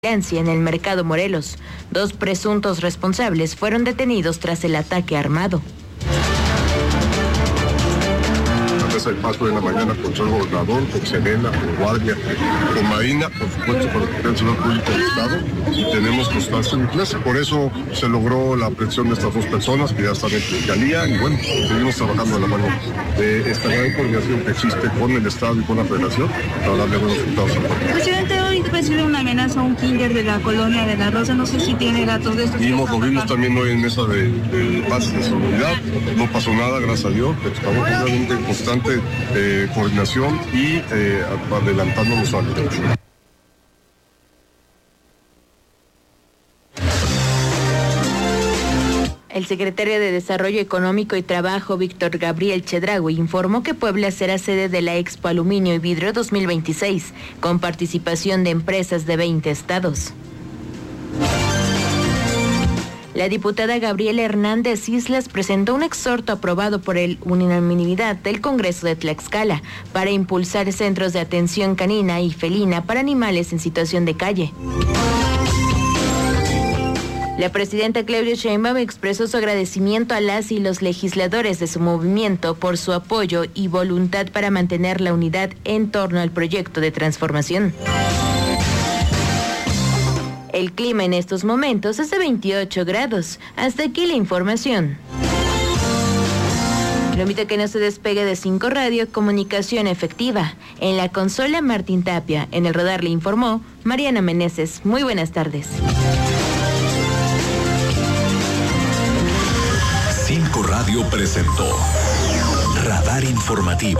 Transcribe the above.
en el mercado Morelos. 2 presuntos responsables fueron detenidos tras el ataque armado. El paso de la mañana con el gobernador, con Serena, con Guardia, con Marina, por supuesto con el Señor Público del Estado, y tenemos constancia en clase. Por eso se logró la aprehensión de estas 2 personas que ya están en fiscalía, y bueno, seguimos trabajando de la mano de esta gran coordinación que existe con el Estado y con la Federación para darle buenos resultados al país. Presidente, hoy recibe una amenaza a un kinder de la colonia de La Rosa, no sé si tiene datos de esto. Lo vimos también hoy en mesa de paz y de seguridad, no pasó nada, gracias a Dios, estamos realmente en constante coordinación y adelantándonos a la dirección. El secretario de Desarrollo Económico y Trabajo, Víctor Gabriel Chedraui, informó que Puebla será sede de la Expo Aluminio y Vidrio 2026, con participación de empresas de 20 estados. La diputada Gabriela Hernández Islas presentó un exhorto aprobado por unanimidad del Congreso de Tlaxcala para impulsar centros de atención canina y felina para animales en situación de calle. La presidenta Claudia Sheinbaum expresó su agradecimiento a las y los legisladores de su movimiento por su apoyo y voluntad para mantener la unidad en torno al proyecto de transformación. El clima en estos momentos es de 28 grados. Hasta aquí la información. Lo invito a que no se despegue de 5 Radio, comunicación efectiva. En la consola, Martín Tapia. En el radar le informó Mariana Meneses. Muy buenas tardes. 5 Radio presentó Radar Informativo.